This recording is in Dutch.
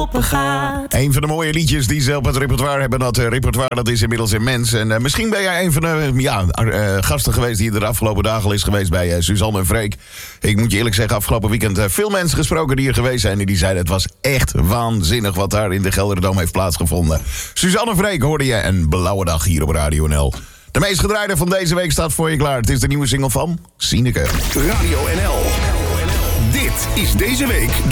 open gaat. Een van de mooie liedjes die ze op het repertoire hebben. Dat repertoire dat is inmiddels immens. En misschien ben jij een van de gasten geweest die er de afgelopen dagen al is geweest bij Suzanne en Freek. Ik moet je eerlijk zeggen, afgelopen weekend veel mensen gesproken die hier geweest zijn. En die zeiden het was echt waanzinnig wat daar in de Gelderdoom heeft plaatsgevonden. Suzanne en Freek hoorde je een blauwe dag hier op Radio NL. De meest gedraaide van deze week staat voor je klaar. Het is de nieuwe single van Sineke. Radio NL. Dit is deze week